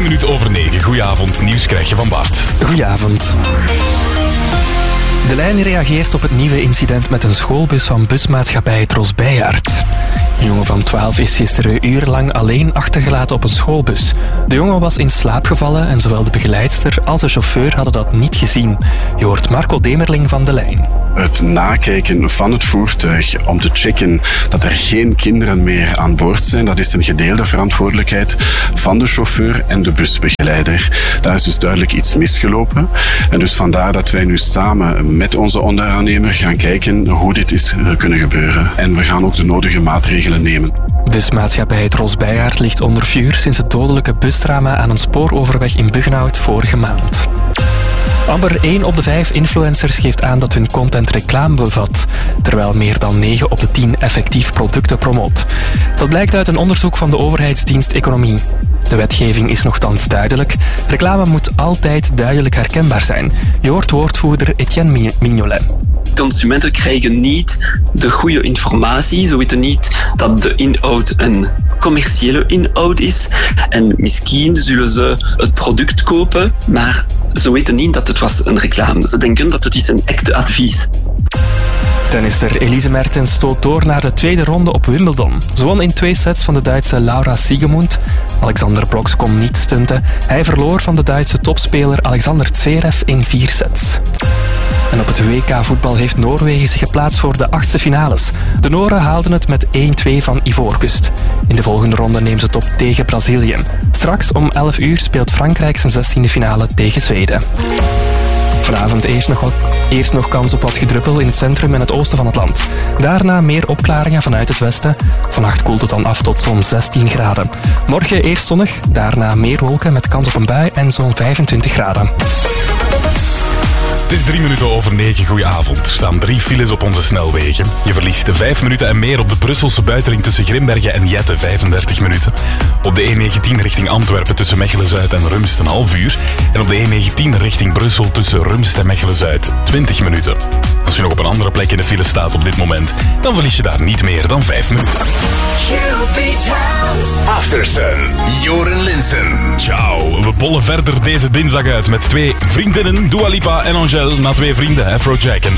minuten over 9. Goedenavond, nieuws krijg je van Bart. Goedenavond. De Lijn reageert op het nieuwe incident met een schoolbus van busmaatschappij Tros Bijaard. Een jongen van 12 is gisteren urenlang alleen achtergelaten op een schoolbus. De jongen was in slaap gevallen en zowel de begeleidster als de chauffeur hadden dat niet gezien. Je hoort Marco Demerling van De Lijn. Het nakijken van het voertuig om te checken dat er geen kinderen meer aan boord zijn, dat is een gedeelde verantwoordelijkheid van de chauffeur en de busbegeleider. Daar is dus duidelijk iets misgelopen. En dus vandaar dat wij nu samen met onze onderaannemer gaan kijken hoe dit is kunnen gebeuren. En we gaan ook de nodige maatregelen nemen. Busmaatschappij Tros Bijaard ligt onder vuur sinds het dodelijke busdrama aan een spooroverweg in Buggenhout vorige maand. Amper 1 op de 5 influencers geeft aan dat hun content reclame bevat, terwijl meer dan 9 op de 10 effectief producten promoot. Dat blijkt uit een onderzoek van de overheidsdienst Economie. De wetgeving is nogthans duidelijk. Reclame moet altijd duidelijk herkenbaar zijn. Je hoort woordvoerder Etienne Mignolet. Consumenten krijgen niet de goede informatie. Ze weten niet dat de inhoud een commerciële inhoud is. En misschien zullen ze het product kopen, maar ze weten niet dat het was een reclame. Ze denken dat het is een echte advies. Tennister Elise Mertens stoot door naar de tweede ronde op Wimbledon. Ze won in 2 sets van de Duitse Laura Siegemund. Alexander Broks kon niet stunten. Hij verloor van de Duitse topspeler Alexander Zverev in 4 sets. En op het WK voetbal heeft Noorwegen zich geplaatst voor de 8e finales. De Noren haalden het met 1-2 van Ivoorkust. In de volgende ronde nemen ze het op tegen Brazilië. Straks om 11 uur speelt Frankrijk zijn 16e finale tegen Zweden. Vanavond eerst nog kans op wat gedruppel in het centrum en het oosten van het land. Daarna meer opklaringen vanuit het westen. Vannacht koelt het dan af tot zo'n 16 graden. Morgen eerst zonnig, daarna meer wolken met kans op een bui en zo'n 25 graden. Het is 3 minuten over 9. Goedenavond. Er staan 3 files op onze snelwegen. Je verliest 5 minuten en meer op de Brusselse buitenring tussen Grimbergen en Jette, 35 minuten. Op de E19 richting Antwerpen tussen Mechelen-Zuid en Rumst een half uur. En op de E19 richting Brussel tussen Rumst en Mechelen-Zuid 20 minuten. Als je nog op een andere plek in de file staat op dit moment, dan verlies je daar niet meer dan 5 minuten. Aftersun, Joren Linsen. Ciao. We bollen verder deze dinsdag uit met 2 vriendinnen, Dua Lipa en Angèle, na 2 vrienden, Afrojack en